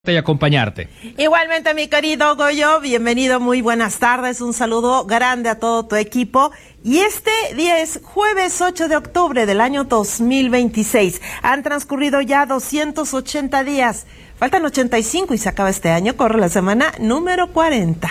y acompañarte. Igualmente, mi querido Goyo, bienvenido, muy buenas tardes, un saludo grande a todo tu equipo. Y este día es jueves 8 de octubre del año 2026. Han transcurrido ya 280 días, faltan 85 y se acaba este año, corre la semana número 40.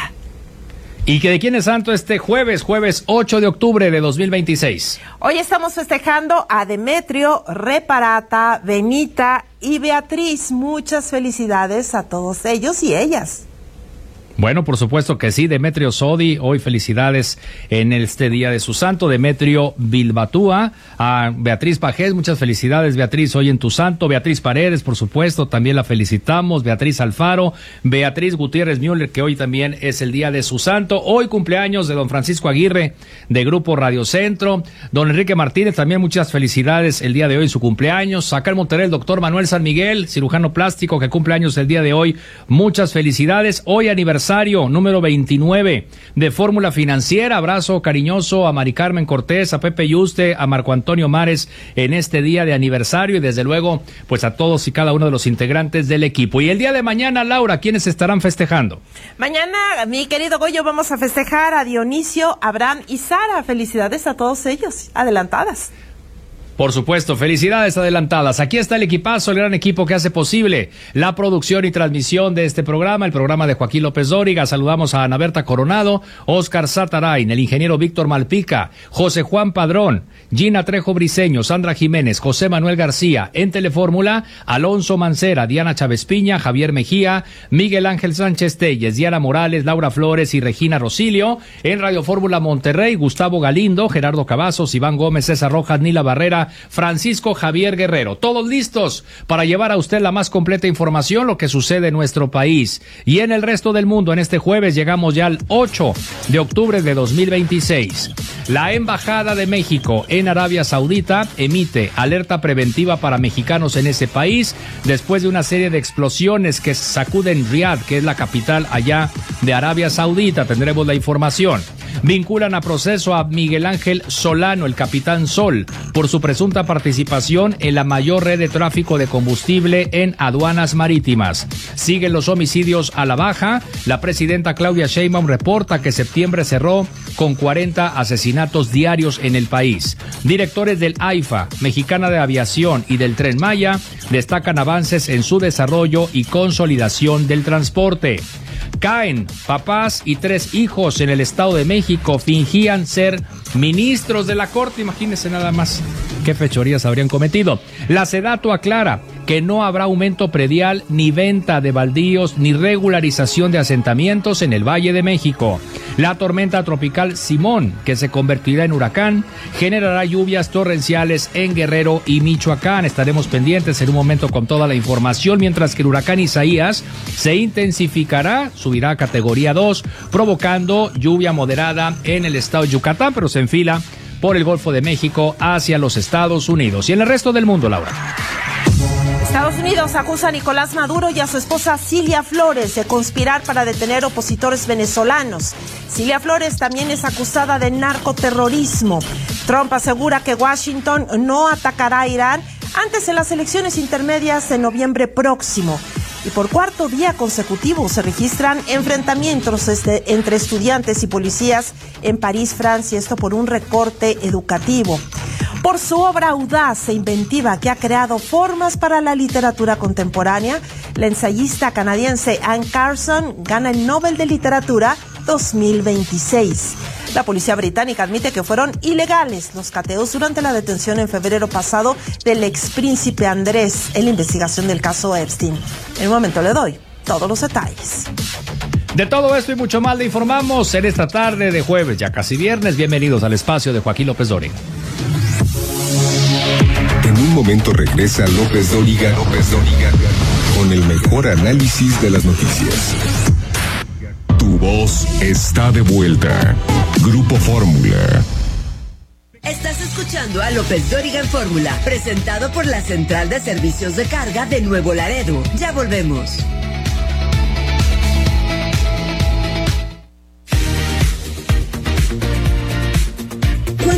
¿Y que de quién es santo este jueves 8 de octubre de 2026? Hoy estamos festejando a Demetrio, Reparata, Benita y Beatriz. Muchas felicidades a todos ellos y ellas. Bueno, por supuesto que sí, Demetrio Sodi, hoy felicidades en este día de su santo. Demetrio Bilbatúa, a Beatriz Pajés, muchas felicidades, Beatriz, hoy en tu santo. Beatriz Paredes, por supuesto, también la felicitamos. Beatriz Alfaro, Beatriz Gutiérrez Müller, que hoy también es el día de su santo. Hoy cumpleaños de don Francisco Aguirre, de Grupo Radio Centro. Don Enrique Martínez, también muchas felicidades el día de hoy, su cumpleaños. Acá en Monterrey, el doctor Manuel San Miguel, cirujano plástico, que cumpleaños el día de hoy. Muchas felicidades. Hoy aniversario número 29 de Fórmula Financiera. Abrazo cariñoso a Mari Carmen Cortés, a Pepe Yuste, a Marco Antonio Mares en este día de aniversario y desde luego pues a todos y cada uno de los integrantes del equipo. Y el día de mañana, Laura, ¿quiénes estarán festejando? Mañana, mi querido Goyo, vamos a festejar a Dionisio, Abraham y Sara. Felicidades a todos ellos, adelantadas. Por supuesto, felicidades adelantadas. Aquí está el equipazo, el gran equipo que hace posible la producción y transmisión de este programa, el programa de Joaquín López Dóriga. Saludamos a Ana Berta Coronado, Oscar Satarain, el ingeniero Víctor Malpica, José Juan Padrón, Gina Trejo Briceño, Sandra Jiménez, José Manuel García. En Telefórmula, Alonso Mancera, Diana Chávez Piña, Javier Mejía, Miguel Ángel Sánchez Telles, Diana Morales, Laura Flores y Regina Rosilio. En Radio Fórmula Monterrey, Gustavo Galindo, Gerardo Cavazos, Iván Gómez, César Rojas, Nila Barrera, Francisco Javier Guerrero, todos listos para llevar a usted la más completa información, lo que sucede en nuestro país y en el resto del mundo. En este jueves llegamos ya al 8 de octubre de 2026. La Embajada de México en Arabia Saudita emite alerta preventiva para mexicanos en ese país después de una serie de explosiones que sacuden Riad, que es la capital allá de Arabia Saudita. Tendremos la información. Vinculan a proceso a Miguel Ángel Solano, el capitán Sol, por su presunta participación en la mayor red de tráfico de combustible en aduanas marítimas. Siguen los homicidios a la baja. La presidenta Claudia Sheinbaum reporta que septiembre cerró con 40 asesinatos diarios en el país. Directores del AIFA, Mexicana de Aviación y del Tren Maya destacan avances en su desarrollo y consolidación del transporte. Caen papás y 3 hijos en el Estado de México, fingían ser ministros de la Corte. Imagínense nada más qué fechorías habrían cometido. La SEDATU aclara que no habrá aumento predial, ni venta de baldíos, ni regularización de asentamientos en el Valle de México. La tormenta tropical Simón, que se convertirá en huracán, generará lluvias torrenciales en Guerrero y Michoacán. Estaremos pendientes en un momento con toda la información, mientras que el huracán Isaías se intensificará, subirá a categoría 2, provocando lluvia moderada en el estado de Yucatán, pero se enfila por el Golfo de México hacia los Estados Unidos. Y en el resto del mundo, Laura. Estados Unidos acusa a Nicolás Maduro y a su esposa Cilia Flores de conspirar para detener opositores venezolanos. Cilia Flores también es acusada de narcoterrorismo. Trump asegura que Washington no atacará a Irán antes de las elecciones intermedias de noviembre próximo. Y por cuarto día consecutivo se registran enfrentamientos entre estudiantes y policías en París, Francia, esto por un recorte educativo. Por su obra audaz e inventiva que ha creado formas para la literatura contemporánea, la ensayista canadiense Anne Carson gana el Nobel de Literatura 2026. La policía británica admite que fueron ilegales los cateos durante la detención en febrero pasado del expríncipe Andrés en la investigación del caso Epstein. En un momento le doy todos los detalles. De todo esto y mucho más le informamos en esta tarde de jueves, ya casi viernes. Bienvenidos al espacio de Joaquín López Dóriga. En un momento regresa López Dóriga con el mejor análisis de las noticias. Tu voz está de vuelta. Grupo Fórmula. Estás escuchando a López Dóriga en Fórmula, presentado por la Central de Servicios de Carga de Nuevo Laredo. Ya volvemos.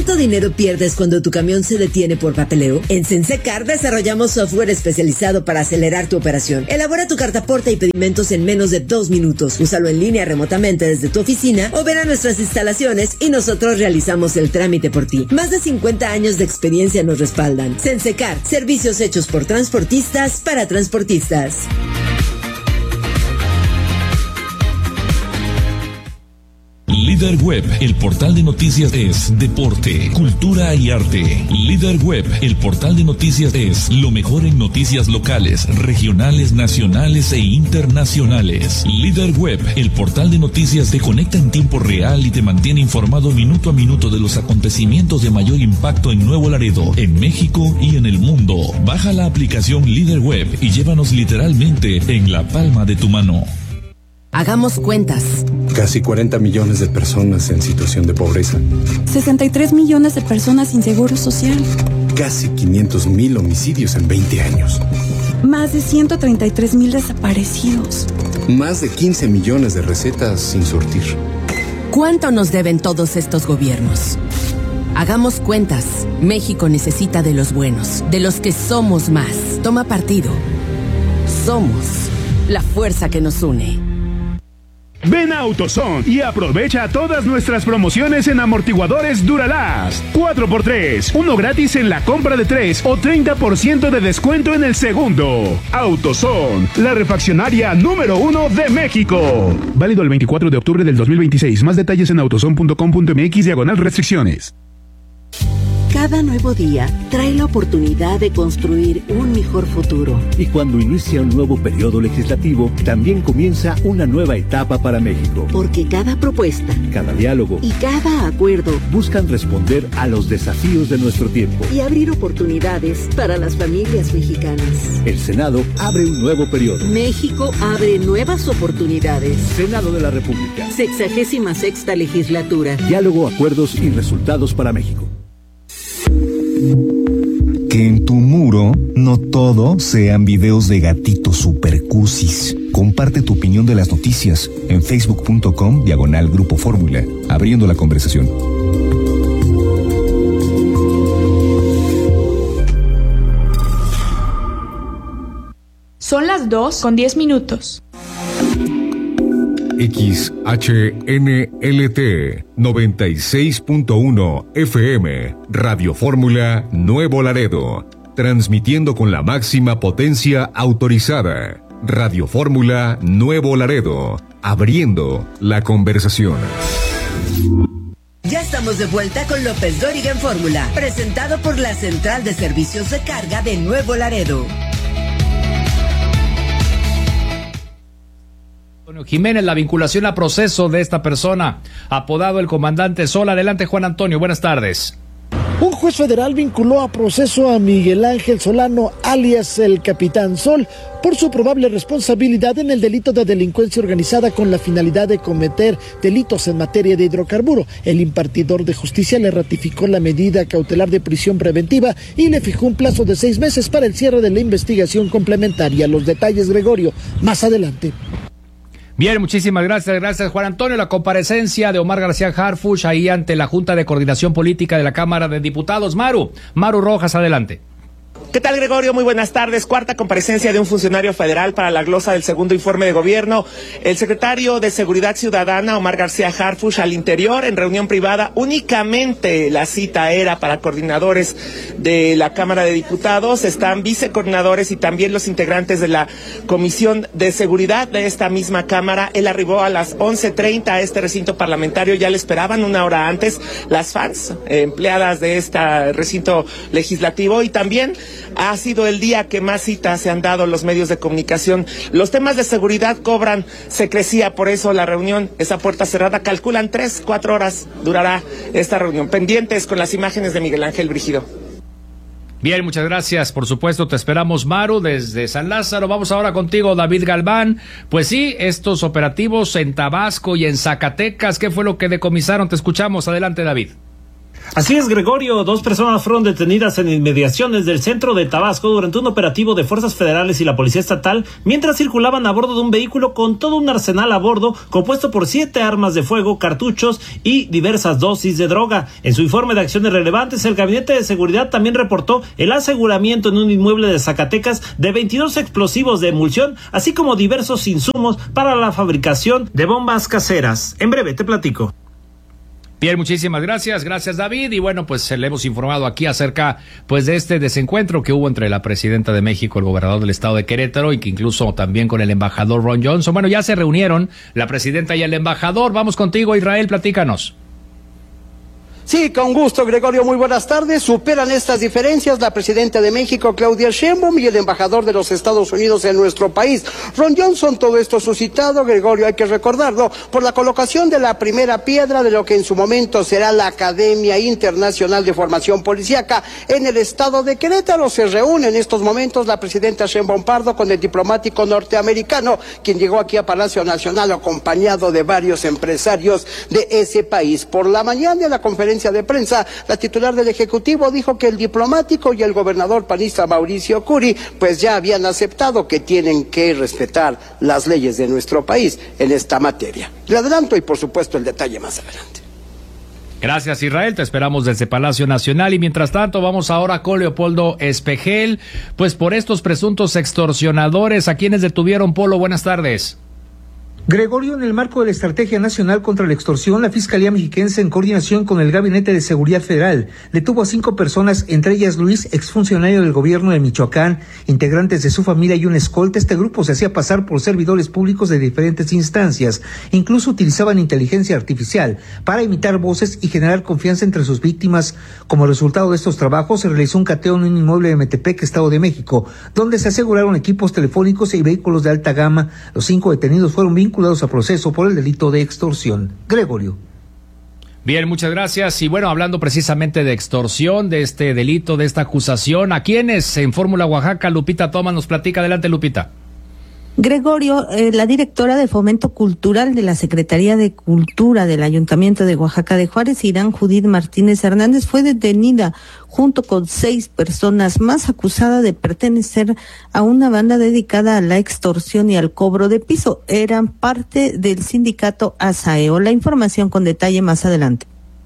¿Cuánto dinero pierdes cuando tu camión se detiene por papeleo? En Sensecar desarrollamos software especializado para acelerar tu operación. Elabora tu cartaporte y pedimentos en menos de 2 minutos. Úsalo en línea remotamente desde tu oficina o ven a nuestras instalaciones y nosotros realizamos el trámite por ti. Más de 50 años de experiencia nos respaldan. Sensecar, servicios hechos por transportistas para transportistas. Líder Web, el portal de noticias es deporte, cultura y arte. Líder Web, el portal de noticias es lo mejor en noticias locales, regionales, nacionales e internacionales. Líder Web, el portal de noticias te conecta en tiempo real y te mantiene informado minuto a minuto de los acontecimientos de mayor impacto en Nuevo Laredo, en México y en el mundo. Baja la aplicación Líder Web y llévanos literalmente en la palma de tu mano. Hagamos cuentas. Casi 40 millones de personas en situación de pobreza. 63 millones de personas sin seguro social. Casi 500,000 homicidios en 20 años. Más de 133,000 desaparecidos. Más de 15 millones de recetas sin surtir. ¿Cuánto nos deben todos estos gobiernos? Hagamos cuentas. México necesita de los buenos, de los que somos más. Toma partido. Somos la fuerza que nos une. Ven a AutoZone y aprovecha todas nuestras promociones en amortiguadores Duralast. 4x3, uno gratis en la compra de 3 o 30% de descuento en el segundo. AutoZone, la refaccionaria número 1 de México. Válido el 24 de octubre del 2026. Más detalles en autozone.com.mx/restricciones. Cada nuevo día trae la oportunidad de construir un mejor futuro. Y cuando inicia un nuevo periodo legislativo, también comienza una nueva etapa para México. Porque cada propuesta, cada diálogo y cada acuerdo buscan responder a los desafíos de nuestro tiempo y abrir oportunidades para las familias mexicanas. El Senado abre un nuevo periodo. México abre nuevas oportunidades. Senado de la República. 66ª legislatura. Diálogo, acuerdos y resultados para México. Que en tu muro no todo sean videos de gatitos supercusis. Comparte tu opinión de las noticias en facebook.com/Grupo Fórmula, abriendo la conversación. Son las 2:10. XHNLT 96.1 FM, Radio Fórmula Nuevo Laredo, transmitiendo con la máxima potencia autorizada. Radio Fórmula Nuevo Laredo, abriendo la conversación. Ya estamos de vuelta con López Dóriga en Fórmula, presentado por la Central de Servicios de Carga de Nuevo Laredo. Jiménez, la vinculación a proceso de esta persona, apodado el comandante Sol. Adelante, Juan Antonio, buenas tardes. Un juez federal vinculó a proceso a Miguel Ángel Solano, alias el Capitán Sol, por su probable responsabilidad en el delito de delincuencia organizada con la finalidad de cometer delitos en materia de hidrocarburo. El impartidor de justicia le ratificó la medida cautelar de prisión preventiva y le fijó un plazo de 6 meses para el cierre de la investigación complementaria. Los detalles, Gregorio, más adelante. Bien, muchísimas gracias. Gracias, Juan Antonio. La comparecencia de Omar García Harfuch ahí ante la Junta de Coordinación Política de la Cámara de Diputados. Maru Rojas, adelante. ¿Qué tal, Gregorio? Muy buenas tardes. Cuarta comparecencia de un funcionario federal para la glosa del segundo informe de gobierno. El secretario de Seguridad Ciudadana, Omar García Harfuch, al interior, en reunión privada. Únicamente la cita era para coordinadores de la Cámara de Diputados. Están vicecoordinadores y también los integrantes de la Comisión de Seguridad de esta misma Cámara. Él arribó a las 11:30 a este recinto parlamentario. Ya le esperaban una hora antes las fans, empleadas de este recinto legislativo, y también ha sido el día que más citas se han dado los medios de comunicación. Los temas de seguridad cobran secrecía, por eso la reunión es a puerta cerrada. Calculan 3-4 horas durará esta reunión. Pendientes con las imágenes de Miguel Ángel Brígido. Bien, muchas gracias. Por supuesto, te esperamos, Maru, desde San Lázaro. Vamos ahora contigo, David Galván. Pues sí, estos operativos en Tabasco y en Zacatecas, ¿qué fue lo que decomisaron? Te escuchamos. Adelante, David. Así es, Gregorio. 2 personas fueron detenidas en inmediaciones del centro de Tabasco durante un operativo de fuerzas federales y la policía estatal mientras circulaban a bordo de un vehículo con todo un arsenal a bordo compuesto por 7 armas de fuego, cartuchos y diversas dosis de droga. En su informe de acciones relevantes, el Gabinete de Seguridad también reportó el aseguramiento en un inmueble de Zacatecas de 22 explosivos de emulsión, así como diversos insumos para la fabricación de bombas caseras. En breve te platico. Bien, muchísimas gracias. Gracias, David. Y bueno, pues le hemos informado aquí acerca pues de este desencuentro que hubo entre la presidenta de México, el gobernador del estado de Querétaro, y que incluso también con el embajador Ron Johnson. Bueno, ya se reunieron la presidenta y el embajador. Vamos contigo, Israel, platícanos. Sí, con gusto, Gregorio, muy buenas tardes. Superan estas diferencias la presidenta de México, Claudia Sheinbaum, y el embajador de los Estados Unidos en nuestro país, Ron Johnson. Todo esto suscitado, Gregorio, hay que recordarlo, por la colocación de la primera piedra de lo que en su momento será la Academia Internacional de Formación Policíaca en el estado de Querétaro. Se reúne en estos momentos la presidenta Sheinbaum Pardo con el diplomático norteamericano, quien llegó aquí a Palacio Nacional acompañado de varios empresarios de ese país. Por la mañana, en la conferencia de prensa, la titular del Ejecutivo dijo que el diplomático y el gobernador panista Mauricio Curi pues ya habían aceptado que tienen que respetar las leyes de nuestro país en esta materia. Le adelanto y por supuesto el detalle más adelante. Gracias, Israel, te esperamos desde Palacio Nacional. Y mientras tanto vamos ahora con Leopoldo Espejel, pues por estos presuntos extorsionadores a quienes detuvieron. Polo, buenas tardes. Gregorio, en el marco de la Estrategia Nacional contra la Extorsión, la Fiscalía Mexiquense, en coordinación con el Gabinete de Seguridad Federal, detuvo a 5 personas, entre ellas Luis, exfuncionario del gobierno de Michoacán, integrantes de su familia y un escolta. Este grupo se hacía pasar por servidores públicos de diferentes instancias. Incluso utilizaban inteligencia artificial para imitar voces y generar confianza entre sus víctimas. Como resultado de estos trabajos, se realizó un cateo en un inmueble de Metepec, Estado de México, donde se aseguraron equipos telefónicos y vehículos de alta gama. Los 5 detenidos fueron vinculados a proceso por el delito de extorsión. Gregorio. Bien, muchas gracias. Y bueno, hablando precisamente de extorsión, de este delito, de esta acusación, ¿a quiénes en Fórmula Oaxaca? Lupita Thomas nos platica. Adelante, Lupita. Gregorio, la directora de Fomento Cultural de la Secretaría de Cultura del Ayuntamiento de Oaxaca de Juárez, Irán Judith Martínez Hernández, fue detenida junto con 6 personas más, acusada de pertenecer a una banda dedicada a la extorsión y al cobro de piso. Eran parte del sindicato ASAEO. La información con detalle más adelante.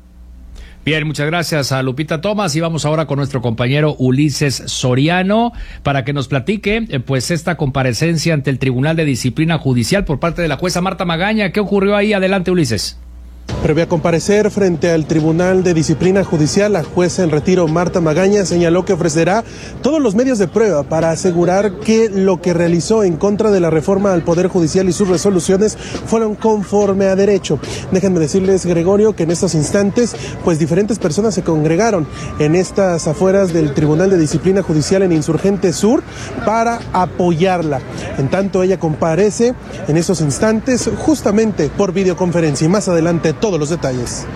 Bien, muchas gracias a Lupita Thomas y vamos ahora con nuestro compañero Ulises Soriano para que nos platique pues esta comparecencia ante el Tribunal de Disciplina Judicial por parte de la jueza Marta Magaña. ¿Qué ocurrió ahí? Adelante, Ulises. Previo a comparecer frente al Tribunal de Disciplina Judicial, la jueza en retiro Marta Magaña señaló que ofrecerá todos los medios de prueba para asegurar que lo que realizó en contra de la reforma al Poder Judicial y sus resoluciones fueron conforme a derecho. Déjenme decirles, Gregorio, que en estos instantes, pues diferentes personas se congregaron en estas afueras del Tribunal de Disciplina Judicial en Insurgente Sur para apoyarla. En tanto, ella comparece en estos instantes justamente por videoconferencia y más adelante todos los detalles.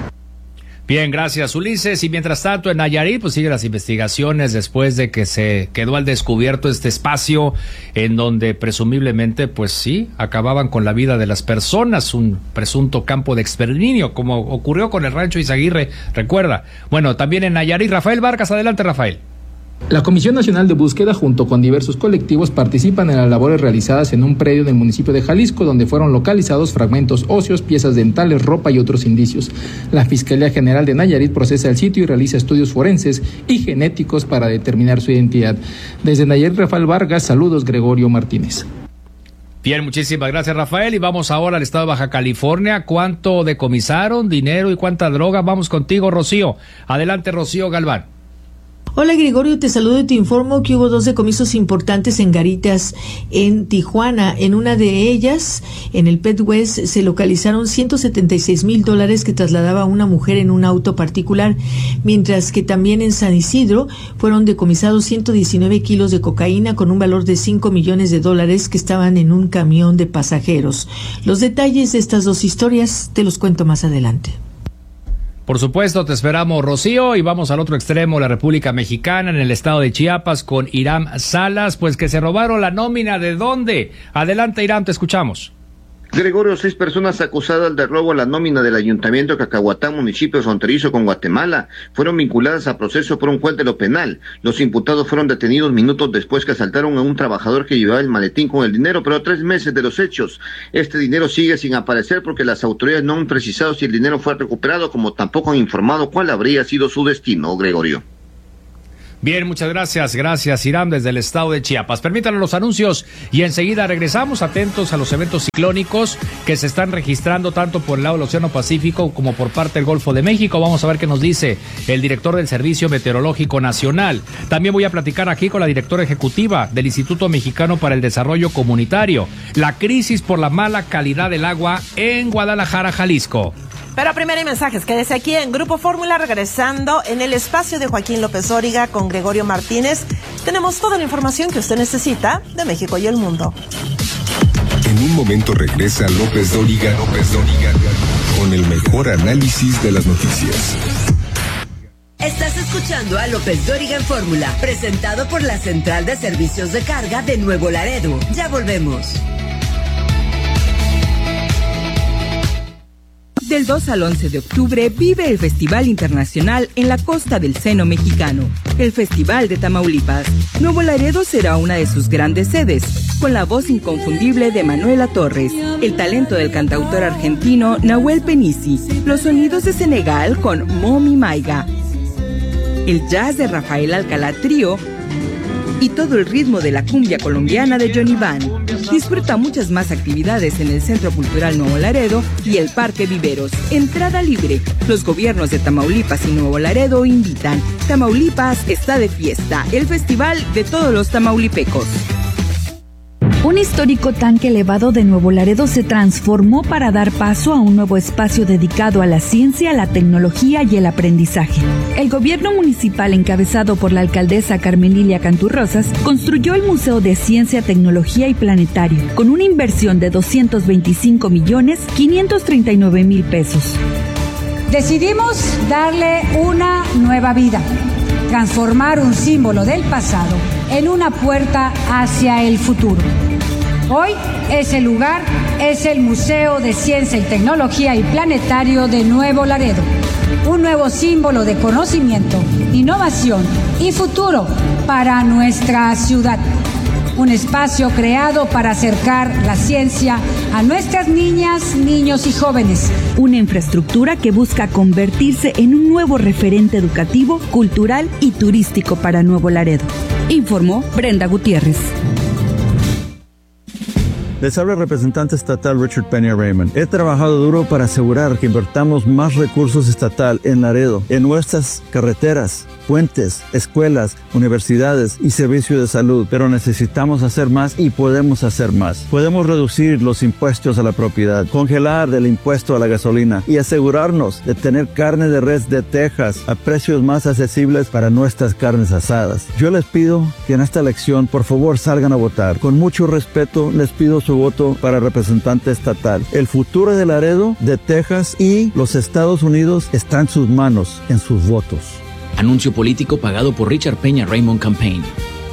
Bien, gracias, Ulises. Y mientras tanto en Nayarit pues siguen las investigaciones después de que se quedó al descubierto este espacio en donde presumiblemente pues sí acababan con la vida de las personas, un presunto campo de exterminio como ocurrió con el rancho Izaguirre, recuerda. Bueno, también en Nayarit, Rafael Vargas, adelante, Rafael. La Comisión Nacional de Búsqueda, junto con diversos colectivos, participan en las labores realizadas en un predio del municipio de Jalisco, donde fueron localizados fragmentos óseos, piezas dentales, ropa y otros indicios. La Fiscalía General de Nayarit procesa el sitio y realiza estudios forenses y genéticos para determinar su identidad. Desde Nayarit, Rafael Vargas, saludos, Gregorio Martínez. Bien, muchísimas gracias, Rafael. Y vamos ahora al estado de Baja California. ¿Cuánto decomisaron? ¿Dinero y cuánta droga? Vamos contigo, Rocío. Adelante, Rocío Galván. Hola, Gregorio, te saludo y te informo que hubo 2 decomisos importantes en garitas en Tijuana. En una de ellas, en el Pet West, se localizaron $176,000 que trasladaba a una mujer en un auto particular, mientras que también en San Isidro fueron decomisados 119 kilos de cocaína con un valor de $5 millones que estaban en un camión de pasajeros. Los detalles de estas 2 historias te los cuento más adelante. Por supuesto, te esperamos, Rocío, y vamos al otro extremo, la República Mexicana, en el estado de Chiapas, con Irán Salas, pues que se robaron la nómina. ¿De dónde? Adelante, Irán, te escuchamos. Gregorio, 6 personas acusadas de robo a la nómina del Ayuntamiento de Cacahuatán, municipio fronterizo con Guatemala, fueron vinculadas a proceso por un juez de lo penal. Los imputados fueron detenidos minutos después que asaltaron a un trabajador que llevaba el maletín con el dinero, pero a 3 meses de los hechos. Este dinero sigue sin aparecer porque las autoridades no han precisado si el dinero fue recuperado, como tampoco han informado cuál habría sido su destino, Gregorio. Bien, muchas gracias. Gracias, Irán, desde el estado de Chiapas. Permítanme los anuncios y enseguida regresamos, atentos a los eventos ciclónicos que se están registrando tanto por el lado del Océano Pacífico como por parte del Golfo de México. Vamos a ver qué nos dice el director del Servicio Meteorológico Nacional. También voy a platicar aquí con la directora ejecutiva del Instituto Mexicano para el Desarrollo Comunitario. La crisis por la mala calidad del agua en Guadalajara, Jalisco. Pero primero hay mensajes. Quédese aquí en Grupo Fórmula, regresando en el espacio de Joaquín López Dóriga con Gregorio Martínez. Tenemos toda la información que usted necesita de México y el mundo. En un momento regresa López Dóriga con el mejor análisis de las noticias. Estás escuchando a López Dóriga en Fórmula, presentado por la Central de Servicios de Carga de Nuevo Laredo. Ya volvemos. Del 2 al 11 de octubre vive el Festival Internacional en la costa del Seno Mexicano, el Festival de Tamaulipas. Nuevo Laredo será una de sus grandes sedes, con la voz inconfundible de Manuela Torres, el talento del cantautor argentino Nahuel Penisi, los sonidos de Senegal con Momi Maiga, el jazz de Rafael Alcalá Trío y todo el ritmo de la cumbia colombiana de Johnny Van. Disfruta muchas más actividades en el Centro Cultural Nuevo Laredo y el Parque Viveros. Entrada libre. Los gobiernos de Tamaulipas y Nuevo Laredo invitan. Tamaulipas está de fiesta. El festival de todos los tamaulipecos. Un histórico tanque elevado de Nuevo Laredo se transformó para dar paso a un nuevo espacio dedicado a la ciencia, la tecnología y el aprendizaje. El gobierno municipal, encabezado por la alcaldesa Carmen Lilia Canturrosas, construyó el Museo de Ciencia, Tecnología y Planetario, con una inversión de 225,539,000 pesos. Decidimos darle una nueva vida, transformar un símbolo del pasado en una puerta hacia el futuro. Hoy ese lugar es el Museo de Ciencia y Tecnología y Planetario de Nuevo Laredo, un nuevo símbolo de conocimiento, innovación y futuro para nuestra ciudad. Un espacio creado para acercar la ciencia a nuestras niñas, niños y jóvenes. Una infraestructura que busca convertirse en un nuevo referente educativo, cultural y turístico para Nuevo Laredo. Informó Brenda Gutiérrez. Les habla el representante estatal Richard Peña Raymond. He trabajado duro para asegurar que invertamos más recursos estatal en Laredo, en nuestras carreteras, puentes, escuelas, universidades y servicios de salud, pero necesitamos hacer más y podemos hacer más. Podemos reducir los impuestos a la propiedad, congelar el impuesto a la gasolina y asegurarnos de tener carne de res de Texas a precios más accesibles para nuestras carnes asadas. Yo les pido que en esta elección, por favor, salgan a votar. Con mucho respeto, les pido su voto para representante estatal. El futuro de Laredo, de Texas y los Estados Unidos está en sus manos, en sus votos. Anuncio político pagado por Richard Peña Raymond Campaign.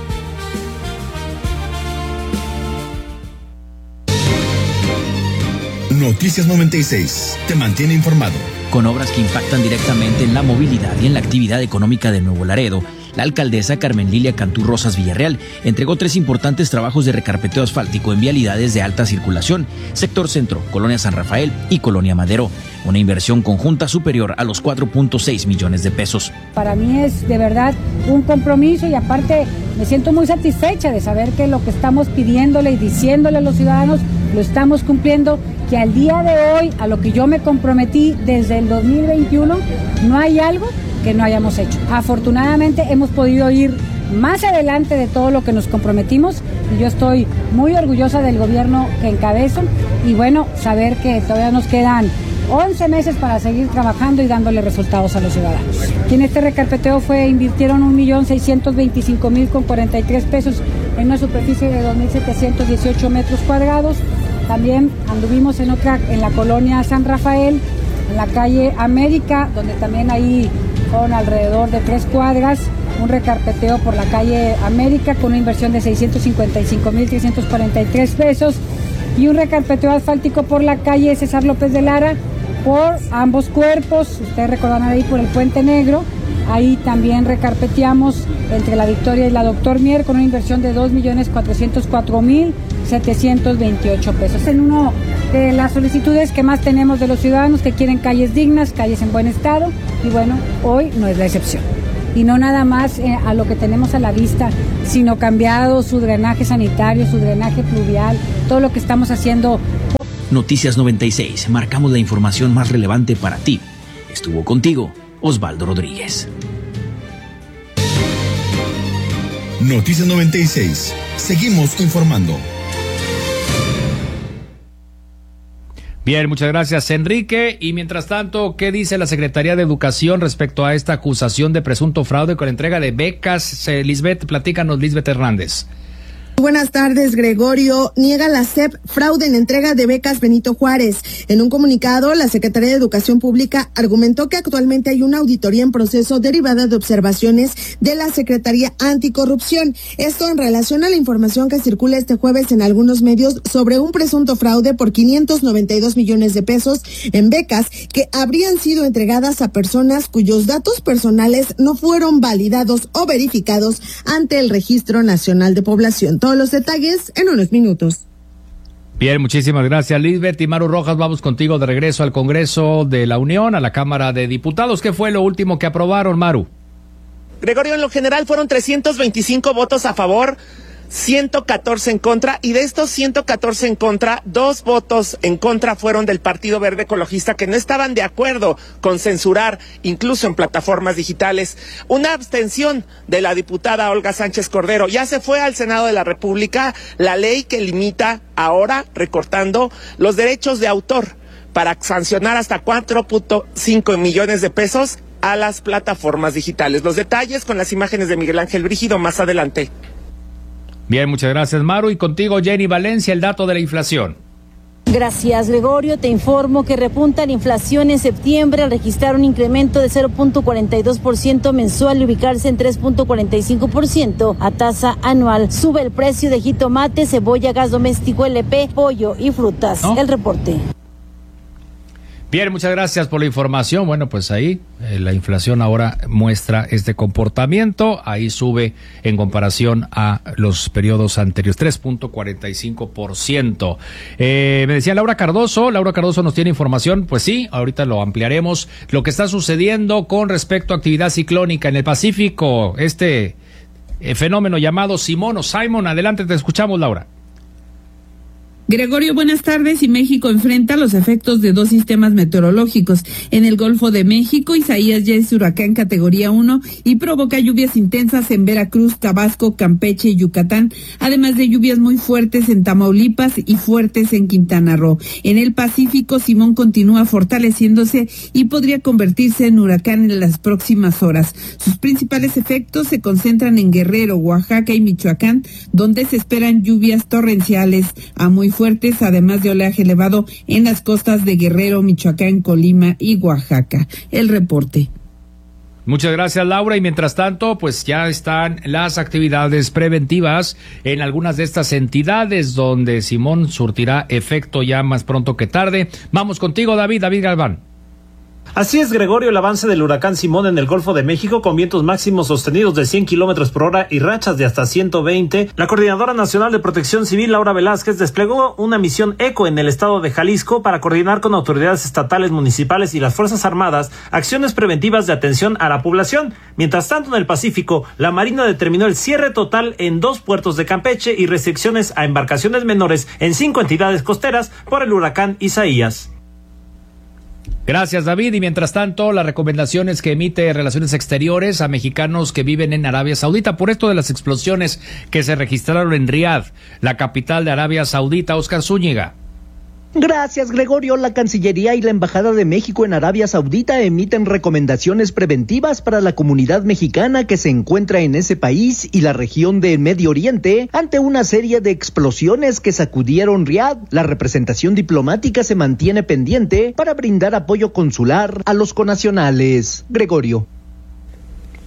Noticias 96 te mantiene informado. Con obras que impactan directamente en la movilidad y en la actividad económica de Nuevo Laredo, la alcaldesa Carmen Lilia Canturrosas Villarreal entregó 3 importantes trabajos de recarpeteo asfáltico en vialidades de alta circulación, sector centro, Colonia San Rafael y Colonia Madero, una inversión conjunta superior a los 4.6 millones de pesos. Para mí es de verdad un compromiso y aparte me siento muy satisfecha de saber que lo que estamos pidiéndole y diciéndole a los ciudadanos lo estamos cumpliendo, que al día de hoy, a lo que yo me comprometí desde el 2021, no hay algo que no hayamos hecho. Afortunadamente hemos podido ir más adelante de todo lo que nos comprometimos y yo estoy muy orgullosa del gobierno que encabezo y bueno, saber que todavía nos quedan 11 meses para seguir trabajando y dándole resultados a los ciudadanos. Y en este recarpeteo invirtieron 1.625.043 pesos en una superficie de 2.718 metros cuadrados. También anduvimos en la colonia San Rafael, en la calle América, donde también ahí con alrededor de 3 cuadras, un recarpeteo por la calle América con una inversión de 655.343 pesos. y un recarpeteo asfáltico por la calle César López de Lara, por ambos cuerpos. Ustedes recordarán ahí por el Puente Negro. Ahí también recarpeteamos entre la Victoria y la Doctor Mier con una inversión de 2.404.728 pesos. En una de las solicitudes que más tenemos de los ciudadanos que quieren calles dignas, calles en buen estado, y bueno, hoy no es la excepción. Y no nada más a lo que tenemos a la vista, sino cambiado su drenaje sanitario, su drenaje pluvial, todo lo que estamos haciendo. Noticias 96, marcamos la información más relevante para ti. Estuvo contigo Osvaldo Rodríguez. Noticias 96. Seguimos informando. Bien, muchas gracias, Enrique. Y mientras tanto, ¿qué dice la Secretaría de Educación respecto a esta acusación de presunto fraude con la entrega de becas? Lisbeth, platícanos, Lisbeth Hernández. Buenas tardes, Gregorio. Niega la SEP fraude en entrega de becas Benito Juárez. En un comunicado, la Secretaría de Educación Pública argumentó que actualmente hay una auditoría en proceso derivada de observaciones de la Secretaría Anticorrupción. Esto en relación a la información que circula este jueves en algunos medios sobre un presunto fraude por 592 millones de pesos en becas que habrían sido entregadas a personas cuyos datos personales no fueron validados o verificados ante el Registro Nacional de Población. Todos los detalles en unos minutos. Bien, muchísimas gracias, Lisbeth. Y Maru Rojas, vamos contigo de regreso al Congreso de la Unión, a la Cámara de Diputados. ¿Qué fue lo último que aprobaron, Maru? Gregorio, en lo general fueron 325 votos a favor, 114 en contra, y de estos 114 en contra, 2 votos en contra fueron del Partido Verde Ecologista, que no estaban de acuerdo con censurar, incluso en plataformas digitales. Una abstención de la diputada Olga Sánchez Cordero. Ya se fue al Senado de la República la ley que limita ahora, recortando los derechos de autor para sancionar hasta 4.5 millones de pesos a las plataformas digitales. Los detalles con las imágenes de Miguel Ángel Brígido más adelante. Bien, muchas gracias, Maru. Y contigo, Jenny Valencia, el dato de la inflación. Gracias, Gregorio. Te informo que repunta la inflación en septiembre al registrar un incremento de 0.42% mensual y ubicarse en 3.45% a tasa anual. Sube el precio de jitomate, cebolla, gas doméstico, LP, pollo y frutas. ¿No? El reporte. Bien, muchas gracias por la información. Bueno, pues ahí la inflación ahora muestra este comportamiento. Ahí sube en comparación a los periodos anteriores, 3.45%. Me decía Laura Cardoso nos tiene información. Pues sí, ahorita lo ampliaremos. Lo que está sucediendo con respecto a actividad ciclónica en el Pacífico, fenómeno llamado Simón. Adelante, te escuchamos, Laura. Gregorio, buenas tardes. Y México enfrenta los efectos de 2 sistemas meteorológicos. En el Golfo de México, Isaías ya es huracán categoría 1 y provoca lluvias intensas en Veracruz, Tabasco, Campeche y Yucatán, además de lluvias muy fuertes en Tamaulipas y fuertes en Quintana Roo. En el Pacífico, Simón continúa fortaleciéndose y podría convertirse en huracán en las próximas horas. Sus principales efectos se concentran en Guerrero, Oaxaca y Michoacán, donde se esperan lluvias torrenciales a muy fuertes, además de oleaje elevado en las costas de Guerrero, Michoacán, Colima y Oaxaca. El reporte. Muchas gracias, Laura. Y mientras tanto, pues ya están las actividades preventivas en algunas de estas entidades donde Simón surtirá efecto ya más pronto que tarde. Vamos contigo, David Galván. Así es, Gregorio, el avance del huracán Simón en el Golfo de México con vientos máximos sostenidos de 100 kilómetros por hora y rachas de hasta 120. La Coordinadora Nacional de Protección Civil, Laura Velázquez, desplegó una misión ECO en el estado de Jalisco para coordinar con autoridades estatales, municipales y las Fuerzas Armadas acciones preventivas de atención a la población. Mientras tanto, en el Pacífico, la Marina determinó el cierre total en 2 puertos de Campeche y restricciones a embarcaciones menores en 5 entidades costeras por el huracán Isaías. Gracias, David. Y mientras tanto, las recomendaciones que emite Relaciones Exteriores a mexicanos que viven en Arabia Saudita por esto de las explosiones que se registraron en Riad, la capital de Arabia Saudita. Óscar Zúñiga. Gracias, Gregorio. La Cancillería y la Embajada de México en Arabia Saudita emiten recomendaciones preventivas para la comunidad mexicana que se encuentra en ese país y la región de Medio Oriente ante una serie de explosiones que sacudieron Riad. La representación diplomática se mantiene pendiente para brindar apoyo consular a los connacionales. Gregorio.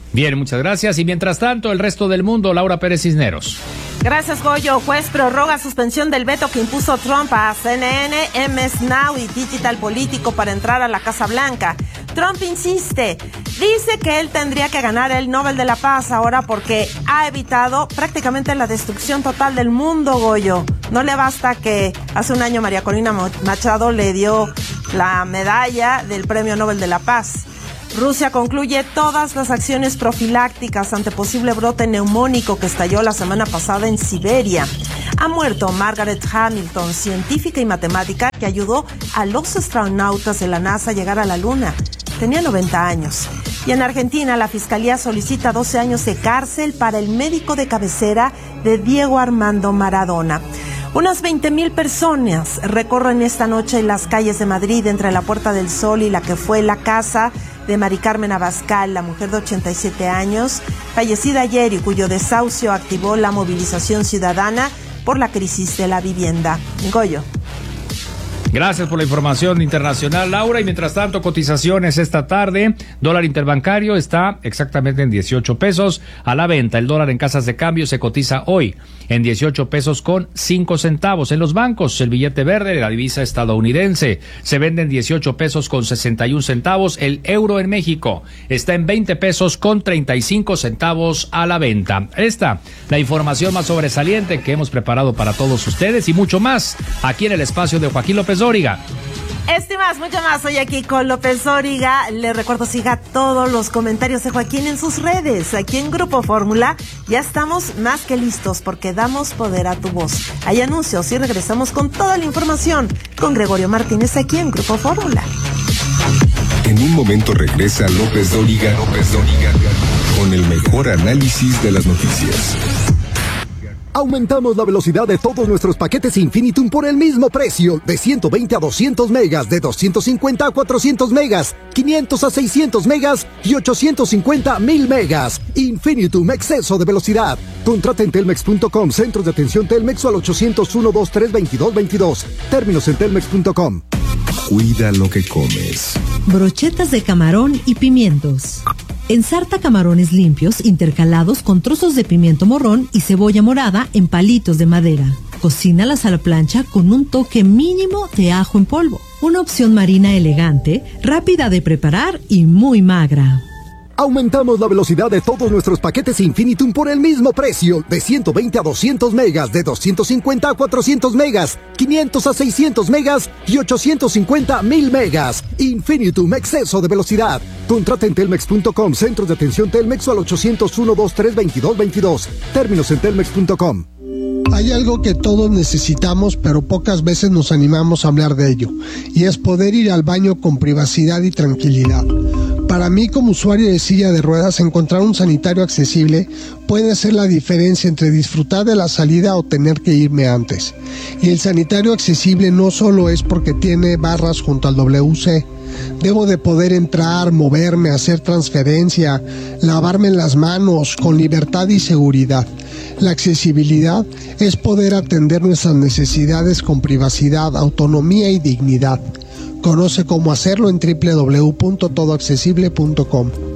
Bien, muchas gracias. Y mientras tanto, el resto del mundo, Laura Pérez Cisneros. Gracias, Goyo. Juez prorroga suspensión del veto que impuso Trump a CNN, MS Now y Digital Político para entrar a la Casa Blanca. Trump insiste, dice que él tendría que ganar el Nobel de la Paz ahora porque ha evitado prácticamente la destrucción total del mundo, Goyo. No le basta que hace un año María Corina Machado le dio la medalla del Premio Nobel de la Paz. Rusia concluye todas las acciones profilácticas ante posible brote neumónico que estalló la semana pasada en Siberia. Ha muerto Margaret Hamilton, científica y matemática que ayudó a los astronautas de la NASA a llegar a la Luna. Tenía 90 años. Y en Argentina, la Fiscalía solicita 12 años de cárcel para el médico de cabecera de Diego Armando Maradona. Unas 20,000 personas recorren esta noche las calles de Madrid entre la Puerta del Sol y la que fue la casa de Mari Carmen Abascal, la mujer de 87 años, fallecida ayer y cuyo desahucio activó la movilización ciudadana por la crisis de la vivienda. Goyo. Gracias por la información internacional, Laura. Y mientras tanto, cotizaciones esta tarde. Dólar interbancario está exactamente en 18 pesos a la venta. El dólar en casas de cambio se cotiza hoy en 18 pesos con 5 centavos. En los bancos, el billete verde de la divisa estadounidense se vende en 18 pesos con 61 centavos. El euro en México está en 20 pesos con 35 centavos a la venta. Esta, la información más sobresaliente que hemos preparado para todos ustedes y mucho más aquí en el espacio de Joaquín López Dóriga. Más, mucho más. Hoy aquí con López Dóriga. Le recuerdo, siga todos los comentarios de Joaquín en sus redes. Aquí en Grupo Fórmula ya estamos más que listos porque damos poder a tu voz. Hay anuncios y regresamos con toda la información con Gregorio Martínez aquí en Grupo Fórmula. En un momento regresa López Dóriga con el mejor análisis de las noticias. Aumentamos la velocidad de todos nuestros paquetes Infinitum por el mismo precio, de 120 a 200 megas, de 250 a 400 megas, 500 a 600 megas y 850 a 1000 megas. Infinitum, exceso de velocidad. Contrata en telmex.com, centros de atención Telmex o al 801-232-2222. Términos en telmex.com. Cuida lo que comes. Brochetas de camarón y pimientos. Ensarta camarones limpios intercalados con trozos de pimiento morrón y cebolla morada en palitos de madera. Cocínalas a la plancha con un toque mínimo de ajo en polvo. Una opción marina elegante, rápida de preparar y muy magra. Aumentamos la velocidad de todos nuestros paquetes Infinitum por el mismo precio, de 120 a 200 megas, de 250 a 400 megas, 500 a 600 megas y 850 a 1000 megas. Infinitum, exceso de velocidad. Contrata en telmex.com, centros de atención Telmex o al 801-232-2222. Términos en telmex.com. Hay algo que todos necesitamos, pero pocas veces nos animamos a hablar de ello, y es poder ir al baño con privacidad y tranquilidad. Para mí, como usuario de silla de ruedas, encontrar un sanitario accesible puede ser la diferencia entre disfrutar de la salida o tener que irme antes. Y el sanitario accesible no solo es porque tiene barras junto al WC. Debo de poder entrar, moverme, hacer transferencia, lavarme las manos con libertad y seguridad. La accesibilidad es poder atender nuestras necesidades con privacidad, autonomía y dignidad. Conoce cómo hacerlo en www.todoaccesible.com.